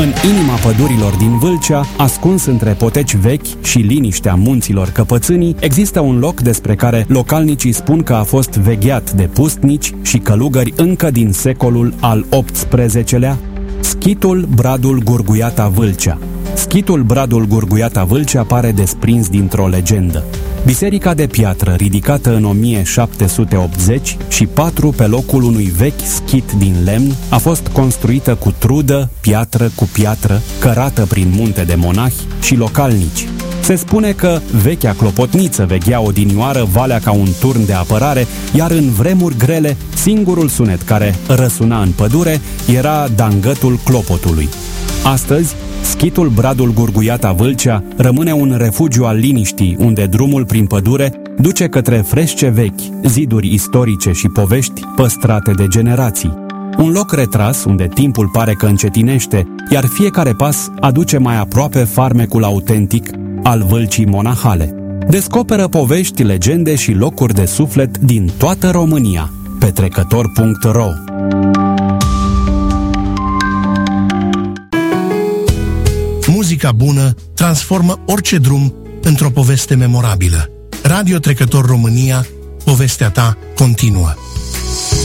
În inima pădurilor din Vâlcea, ascuns între poteci vechi și liniștea munților Căpățânii, există un loc despre care localnicii spun că a fost vegheat de pustnici și călugări încă din secolul al XVIII-lea, Schitul Bradul Gurguiata Vâlcea. Schitul Bradul Gurguiata Vâlcea pare desprins dintr-o legendă. Biserica de piatră, ridicată în 1780 și 4 pe locul unui vechi schit din lemn, a fost construită cu trudă, piatră cu piatră, cărată prin munte de monahi și localnici. Se spune că vechea clopotniță veghea odinioară valea ca un turn de apărare, iar în vremuri grele, singurul sunet care răsuna în pădure era dangătul clopotului. Astăzi, Schitul Bradul Gurguiata Vâlcea rămâne un refugiu al liniștii, unde drumul prin pădure duce către frește vechi, ziduri istorice și povești păstrate de generații. Un loc retras unde timpul pare că încetinește, iar fiecare pas aduce mai aproape farmecul autentic al Vâlcii monahale. Descoperă povești, legende și locuri de suflet din toată România pe trecător.ro. Muzica bună transformă orice drum într-o poveste memorabilă. Radio Trecător România, povestea ta continuă.